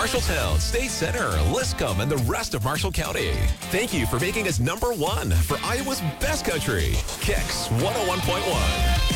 Marshalltown, State Center, Liscum, and the rest of Marshall County. Thank you for making us #1 for Iowa's best country. Kicks 101.1.